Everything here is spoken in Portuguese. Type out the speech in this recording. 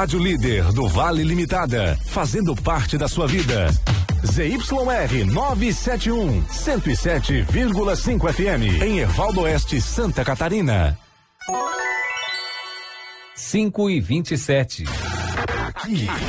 Rádio líder do Vale Limitada, fazendo parte da sua vida. ZYR 971, 107,5 FM, em Ervaldo Oeste, Santa Catarina. 5:27. Aqui